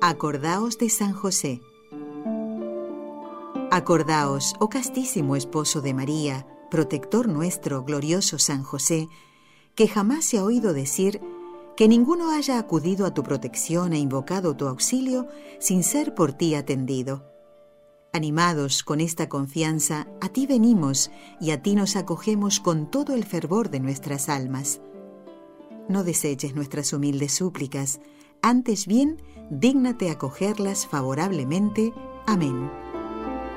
Acordaos de San José. Acordaos, oh castísimo esposo de María, protector nuestro, glorioso San José, que jamás se ha oído decir que ninguno haya acudido a tu protección e invocado tu auxilio sin ser por ti atendido. Animados con esta confianza, a ti venimos y a ti nos acogemos con todo el fervor de nuestras almas. No deseches nuestras humildes súplicas, antes bien, dígnate acogerlas favorablemente. Amén.